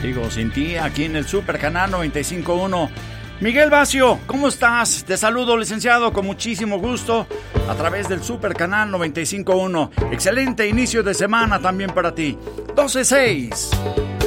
Contigo, sin ti, aquí en el Super Canal 95.1. Miguel Bacio, ¿cómo estás? Te saludo, licenciado, con muchísimo gusto a través del Super Canal 95.1. Excelente inicio de semana también para ti. 12:06.